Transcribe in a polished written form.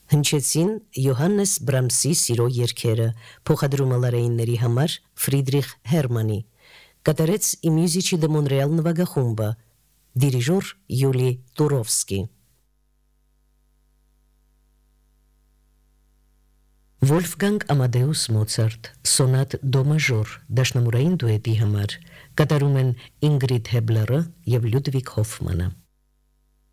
Հնչեցին Յոհաննես Բրամսի սիրո երգերը, փոխադրումալարայինների համար Ֆրիդրիխ Հերմանի, կատարեց Իմյուզիչի դե Մոնրեալ նվագախումբը, դիրիժոր Յուլի Տուրովսկի։ Վոլֆգանգ Ամադեուս Մոցարտ, սոնատ դո մաժոր, դաշնամուրային դուետի համար, կատարում են Ինգրիդ Հեբլերը և Լյուդվիգ Հոֆմանը։